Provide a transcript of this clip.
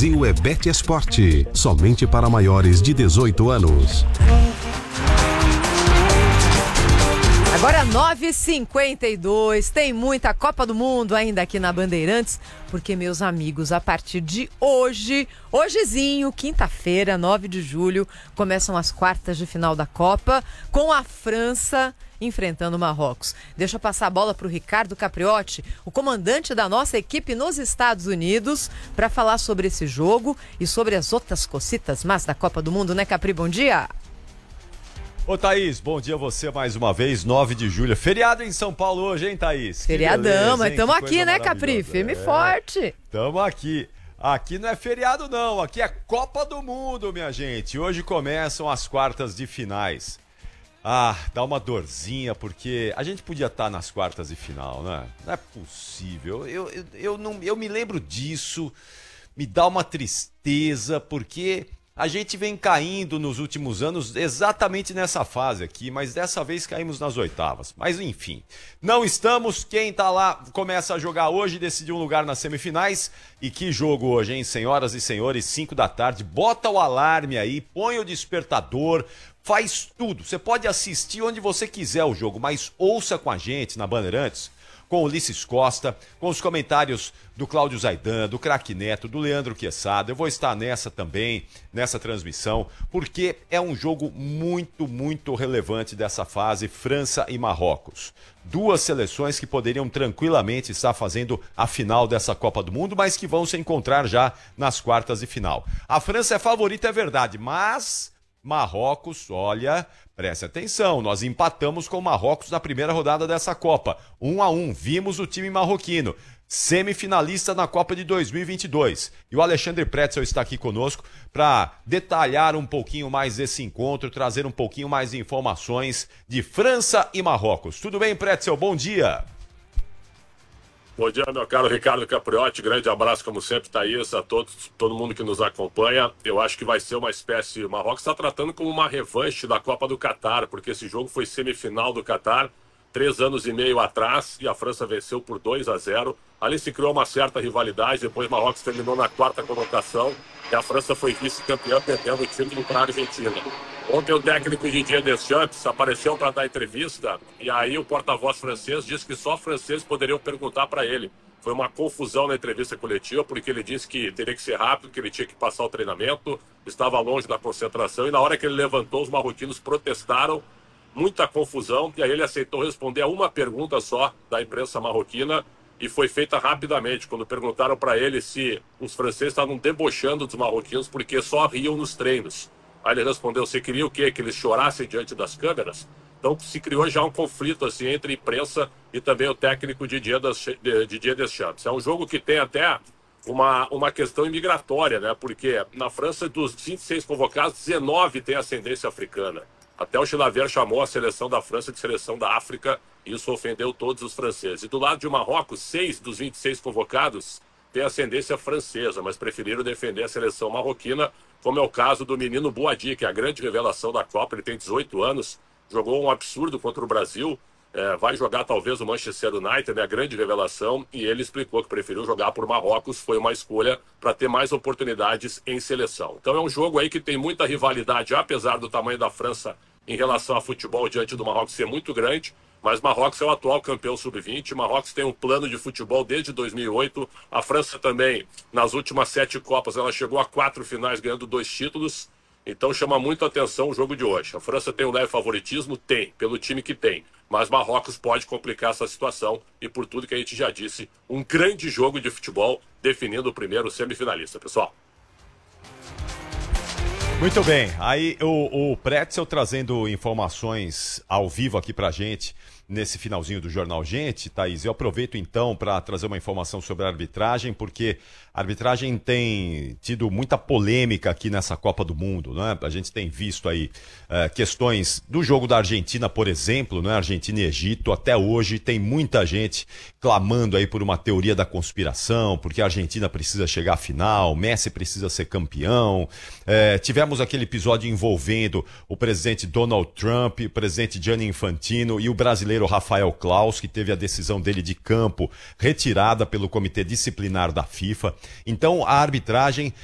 Brasil é Bet Esporte, somente para maiores de 18 anos. Agora 9h52, tem muita Copa do Mundo ainda aqui na Bandeirantes, porque, meus amigos, a partir de hojezinho, quinta-feira, 9 de julho, começam as quartas de final da Copa, com a França enfrentando o Marrocos. Deixa eu passar a bola para o Ricardo Capriotti, o comandante da nossa equipe nos Estados Unidos, para falar sobre esse jogo e sobre as outras cocitas más da Copa do Mundo, né, Capri? Bom dia! Ô, Thaís, bom dia a você mais uma vez, 9 de julho. Feriado em São Paulo hoje, hein, Thaís? Feriadão, mas estamos aqui, né, Capri? Firme e forte. Estamos aqui. Aqui não é feriado, não. Aqui é Copa do Mundo, minha gente. Hoje começam as quartas de finais. Ah, dá uma dorzinha, porque a gente podia estar nas quartas de final, né? Não é possível. Eu me lembro disso, me dá uma tristeza, porque a gente vem caindo nos últimos anos exatamente nessa fase aqui, mas dessa vez caímos nas oitavas. Mas enfim, não estamos. Quem tá lá começa a jogar hoje, decidiu um lugar nas semifinais. E que jogo hoje, hein? Senhoras e senhores, 5 da tarde. Bota o alarme aí, põe o despertador, faz tudo. Você pode assistir onde você quiser o jogo, mas ouça com a gente na Bandeirantes, com o Ulisses Costa, com os comentários do Cláudio Zaidan, do Craque Neto, do Leandro Quesada. Eu vou estar nessa também, nessa transmissão, porque é um jogo muito, muito relevante dessa fase, França e Marrocos. Duas seleções que poderiam tranquilamente estar fazendo a final dessa Copa do Mundo, mas que vão se encontrar já nas quartas de final. A França é favorita, é verdade, mas Marrocos, olha, preste atenção, nós empatamos com o Marrocos na primeira rodada dessa Copa, 1-1, vimos o time marroquino, semifinalista na Copa de 2022. E o Alexandre Pretzel está aqui conosco para detalhar um pouquinho mais esse encontro, trazer um pouquinho mais de informações de França e Marrocos. Tudo bem, Pretzel? Bom dia! Bom dia, meu caro Ricardo Capriotti, grande abraço como sempre, Thaís, a todo mundo que nos acompanha. Eu acho que vai ser uma espécie, o Marrocos está tratando como uma revanche da Copa do Catar, porque esse jogo foi semifinal do Catar, 3 anos e meio atrás, e a França venceu por 2-0. Ali se criou uma certa rivalidade, depois o Marrocos terminou na 4ª colocação, e a França foi vice-campeã, perdendo o título para a Argentina. Ontem o técnico Didier Deschamps apareceu para dar entrevista, e aí o porta-voz francês disse que só franceses poderiam perguntar para ele. Foi uma confusão na entrevista coletiva, porque ele disse que teria que ser rápido, que ele tinha que passar o treinamento, estava longe da concentração, e na hora que ele levantou, os marroquinos protestaram, muita confusão, e aí ele aceitou responder a uma pergunta só da imprensa marroquina, e foi feita rapidamente, quando perguntaram para ele se os franceses estavam debochando dos marroquinos porque só riam nos treinos. Aí ele respondeu, você queria o quê? Que eles chorassem diante das câmeras? Então se criou já um conflito assim, entre a imprensa e também o técnico Didier Deschamps. É um jogo que tem até uma questão imigratória, né? Porque na França, dos 26 convocados, 19 têm ascendência africana. Até o Chilavert chamou a seleção da França de seleção da África, e isso ofendeu todos os franceses. E do lado de Marrocos, 6 dos 26 convocados têm ascendência francesa, mas preferiram defender a seleção marroquina, como é o caso do menino Boadi, que é a grande revelação da Copa. Ele tem 18 anos, jogou um absurdo contra o Brasil, vai jogar talvez o Manchester United, né, a grande revelação, e ele explicou que preferiu jogar por Marrocos, foi uma escolha para ter mais oportunidades em seleção. Então é um jogo aí que tem muita rivalidade, apesar do tamanho da França em relação a futebol diante do Marrocos ser muito grande, mas Marrocos é o atual campeão sub-20, Marrocos tem um plano de futebol desde 2008, a França também, nas últimas 7 Copas, ela chegou a 4 finais ganhando 2 títulos, então chama muito a atenção o jogo de hoje. A França tem um leve favoritismo? Tem, pelo time que tem, mas Marrocos pode complicar essa situação e por tudo que a gente já disse, um grande jogo de futebol definindo o primeiro semifinalista, pessoal. Muito bem, aí o Pretzel trazendo informações ao vivo aqui pra gente nesse finalzinho do Jornal Gente, Thaís. Eu aproveito então para trazer uma informação sobre a arbitragem, porque a arbitragem tem tido muita polêmica aqui nessa Copa do Mundo, né? A gente tem visto aí questões do jogo da Argentina, por exemplo, né? Argentina e Egito, até hoje tem muita gente clamando aí por uma teoria da conspiração, porque a Argentina precisa chegar à final, Messi precisa ser campeão. Tivemos aquele episódio envolvendo o presidente Donald Trump, o presidente Gianni Infantino e o brasileiro Rafael Claus, que teve a decisão dele de campo retirada pelo Comitê Disciplinar da FIFA. Então a arbitragem